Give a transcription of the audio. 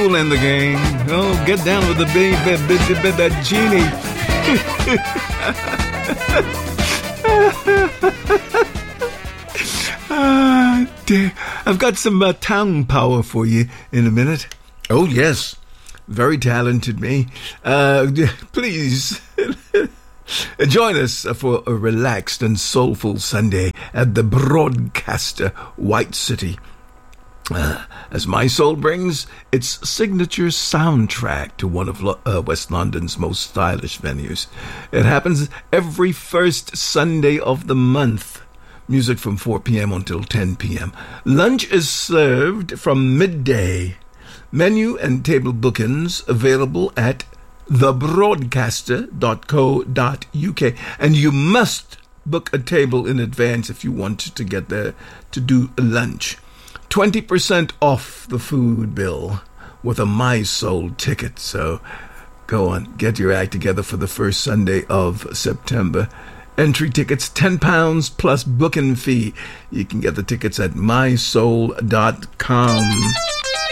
Jewel in the game. Oh, get down with the genie. Dear. I've got some tongue power for you in a minute. Oh, yes. Very talented me. Please join us for a relaxed and soulful Sunday at the Broadcaster, White City. As My Soul brings its signature soundtrack to one of West London's most stylish venues. It happens every first Sunday of the month. Music from 4 p.m. until 10 p.m. Lunch is served from midday. Menu and table bookings available at thebroadcaster.co.uk. And you must book a table in advance if you want to get there to do lunch. 20% off the food bill with a My Soul ticket. So go on, get your act together for the first Sunday of September. Entry tickets, £10 plus booking fee. You can get the tickets at mysoul.com.